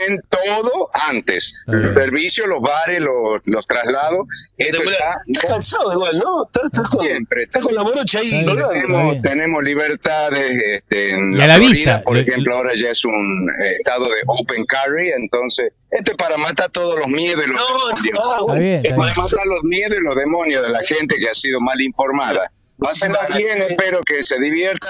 ven todo antes. El servicio, los bares, los traslados. Esto está Estás cansado igual, ¿no? Estás con la morocha ahí. Tenemos libertades en y a la Florida, vista. por ejemplo, ahora ya es un estado de open carry, entonces esto es para matar todos los miedos y los demonios. Es para matar los miedos y los demonios de la gente que ha sido mal informada. Pásenla bien, espero que se diviertan.